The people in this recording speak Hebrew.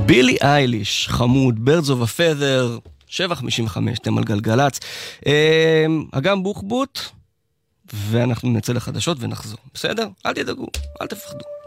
בילי אייליש, חמוד, Birds of a Feather, 7:55, אתם על גלגלץ. אגם בוחבוט, ואנחנו נצא לחדשות ונחזור. בסדר? אל תדאגו, אל תפחדו.